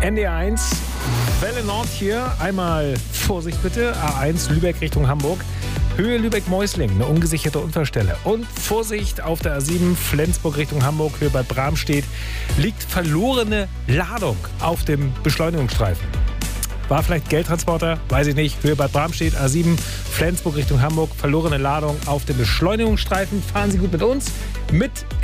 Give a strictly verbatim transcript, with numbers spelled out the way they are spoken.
N D R eins, Welle Nord hier. Einmal Vorsicht bitte, A eins Lübeck Richtung Hamburg. Höhe Lübeck-Mäusling, eine ungesicherte Unfallstelle. Und Vorsicht auf der A sieben Flensburg Richtung Hamburg, Höhe bei Bramstedt, liegt verlorene Ladung auf dem Beschleunigungsstreifen. War vielleicht Geldtransporter, weiß ich nicht. Höhe bei Bramstedt, A sieben Flensburg Richtung Hamburg, verlorene Ladung auf dem Beschleunigungsstreifen. Fahren Sie gut mit uns, mit